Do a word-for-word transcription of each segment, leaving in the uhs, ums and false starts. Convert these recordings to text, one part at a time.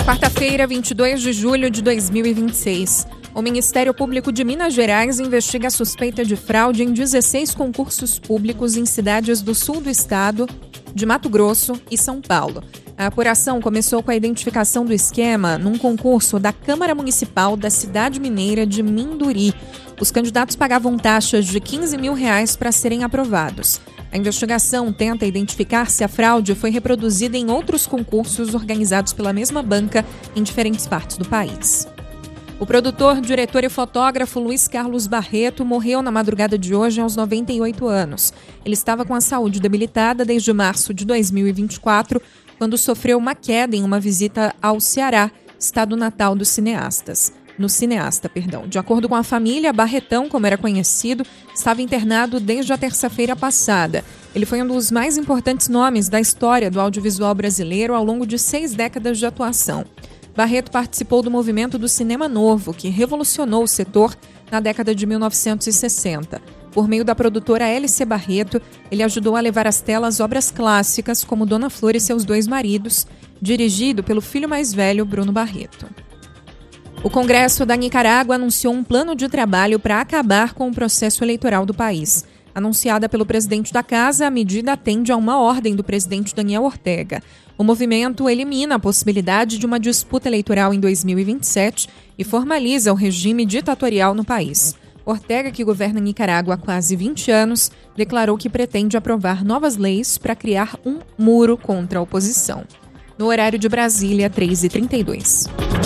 Quarta-feira, vinte e dois de julho de dois mil e vinte e seis. O Ministério Público de Minas Gerais investiga a suspeita de fraude em dezesseis concursos públicos em cidades do sul do estado, de Mato Grosso e São Paulo. A apuração começou com a identificação do esquema num concurso da Câmara Municipal da cidade mineira de Minduri. Os candidatos pagavam taxas de quinze mil reais para serem aprovados. A investigação tenta identificar se a fraude foi reproduzida em outros concursos organizados pela mesma banca em diferentes partes do país. O produtor, diretor e fotógrafo Luiz Carlos Barreto morreu na madrugada de hoje aos noventa e oito anos. Ele estava com a saúde debilitada desde março de dois mil e vinte e quatro, quando sofreu uma queda em uma visita ao Ceará, estado natal dos cineastas. No cineasta, perdão. De acordo com a família, Barretão, como era conhecido, estava internado desde a terça-feira passada. Ele foi um dos mais importantes nomes da história do audiovisual brasileiro ao longo de seis décadas de atuação. Barreto participou do movimento do cinema novo, que revolucionou o setor na década de mil novecentos e sessenta. Por meio da produtora L C Barreto, ele ajudou a levar às telas obras clássicas como Dona Flor e Seus Dois Maridos, dirigido pelo filho mais velho, Bruno Barreto. O Congresso da Nicarágua anunciou um plano de trabalho para acabar com o processo eleitoral do país. Anunciada pelo presidente da casa, a medida atende a uma ordem do presidente Daniel Ortega. O movimento elimina a possibilidade de uma disputa eleitoral em dois mil e vinte e sete e formaliza o regime ditatorial no país. Ortega, que governa Nicarágua há quase vinte anos, declarou que pretende aprovar novas leis para criar um muro contra a oposição. No horário de Brasília, três e trinta e dois.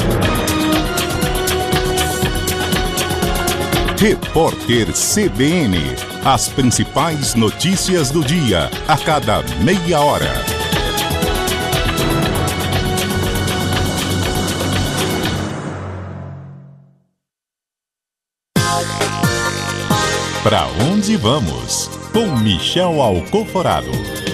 Repórter C B N. As principais notícias do dia, a cada meia hora. Para onde vamos? Com Michel Alcoforado.